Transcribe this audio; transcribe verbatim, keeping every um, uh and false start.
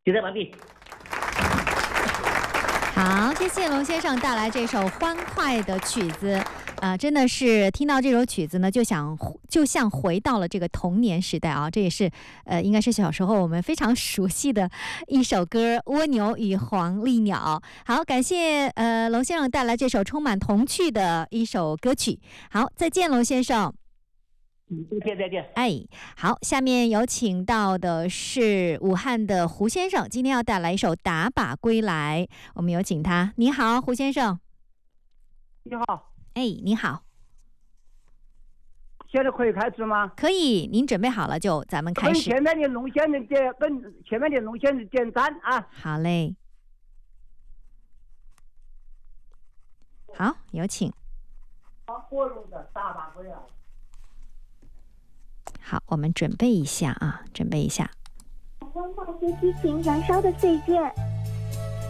记者完毕。 好，谢谢龙先生带来这首欢快的曲子。呃，真的是听到这首曲子呢，就想就像回到了这个童年时代啊！这也是呃，应该是小时候我们非常熟悉的一首歌《蜗牛与黄鹂鸟》。好，感谢呃龙先生带来这首充满童趣的一首歌曲。好，再见，龙先生。 嗯，再见再见。 哎，好，下面有请到的是武汉的胡先生，今天要带来一首《打靶归来》，我们有请他。你好，胡先生。 你好。 哎，你好。 现在可以开始吗？ 可以，您准备好了就咱们开始。 前面的龙先生点，本前面的龙先生点赞啊。 好嘞。好，有请。 火龙的打靶归来。 好，我们准备一下啊，准备一下。 欢快些激情燃烧的岁月。